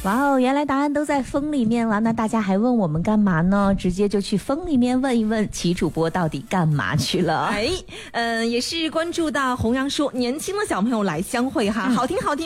哇哦，原来答案都在风里面了，那大家还问我们干嘛呢？直接就去风里面问一问齐主播到底干嘛去了。 也是关注到弘扬说年轻的小朋友来相会哈，好听好听。